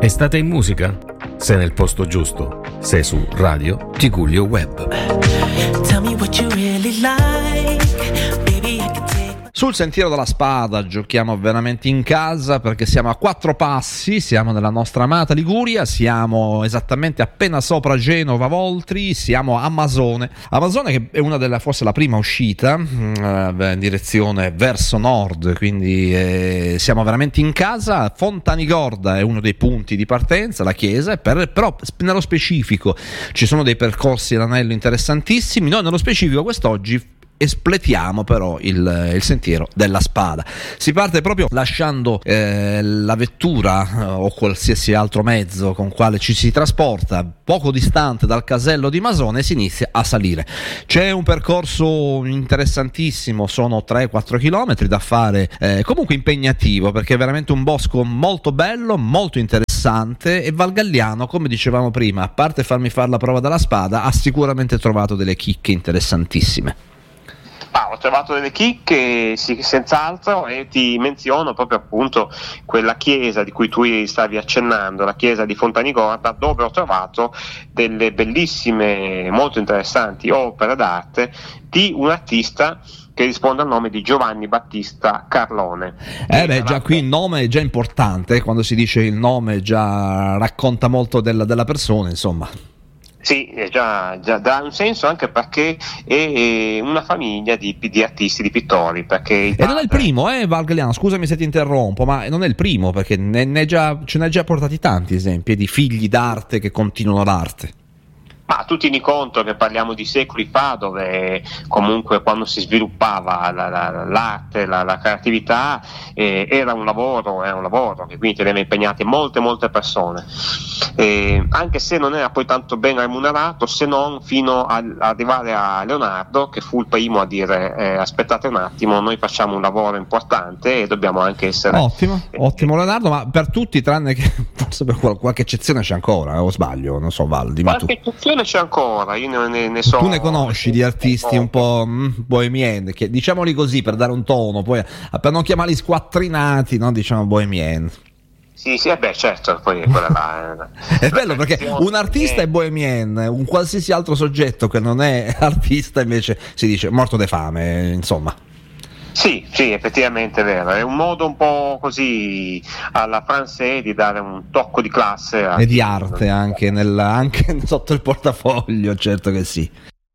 Estate in musica? Sei nel posto giusto. Sei su Radio Tigullio Web. Tell me what you really like. Baby, I can take. Sul Sentiero della Spada giochiamo veramente in casa perché siamo a 4 passi, siamo nella nostra amata Liguria, siamo esattamente appena sopra Genova Voltri, siamo a Masone che è una delle, forse la prima uscita in direzione verso nord, quindi siamo veramente in casa. Fontanigorda è uno dei punti di partenza, la chiesa, però nello specifico ci sono dei percorsi all'anello interessantissimi. Noi nello specifico quest'oggi espletiamo però il Sentiero della Spada. Si parte proprio lasciando la vettura o qualsiasi altro mezzo con quale ci si trasporta poco distante dal casello di Masone e si inizia a salire. C'è un percorso interessantissimo, sono 3-4 chilometri da fare, comunque impegnativo, perché è veramente un bosco molto bello, molto interessante, e Valgalliano, come dicevamo prima, a parte farmi fare la prova della spada, ha sicuramente trovato delle chicche interessantissime. Ho trovato delle chicche, sì, senz'altro, e ti menziono proprio appunto quella chiesa di cui tu stavi accennando, la chiesa di Fontanigorda, dove ho trovato delle bellissime, molto interessanti opere d'arte di un artista che risponde al nome di Giovanni Battista Carlone. Già qui il nome è già importante, quando si dice il nome già racconta molto della persona, insomma. Sì, già dà un senso, anche perché è una famiglia di artisti, di pittori. Perché e non è il primo, Valgalliano, scusami se ti interrompo, ma non è il primo, perché ce ne hai già portati tanti esempi di figli d'arte che continuano l'arte. Ma tu tieni conto che parliamo di secoli fa, dove comunque quando si sviluppava l'arte, la creatività, era un lavoro che quindi teneva impegnate molte persone, anche se non era poi tanto ben remunerato, se non fino ad arrivare a Leonardo, che fu il primo a dire aspettate un attimo, noi facciamo un lavoro importante e dobbiamo anche essere ottimo Leonardo, ma per tutti, tranne che forse per qualche eccezione c'è ancora, o sbaglio, non so, Val, dimmi tu. C'è ancora, io ne so. Tu ne conosci di artisti un po' bohemien, che, diciamoli così per dare un tono, poi per non chiamarli squattrinati, no? Diciamo bohemien. Sì, certo, poi quella là. È bello perché un artista è bohemien, un qualsiasi altro soggetto che non è artista invece si dice morto de fame, insomma. Sì, effettivamente è vero, è un modo un po' così alla francese di dare un tocco di classe e di arte anche sotto il portafoglio, certo che sì.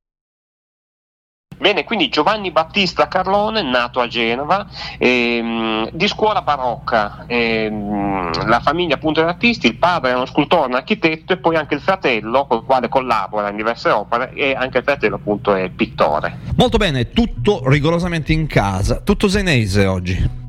Bene, quindi Giovanni Battista Carlone, nato a Genova, di scuola barocca, la famiglia appunto di artisti, il padre è uno scultore, un architetto, e poi anche il fratello col quale collabora in diverse opere, e anche il fratello appunto è pittore. Molto bene, tutto rigorosamente in casa, tutto senese oggi.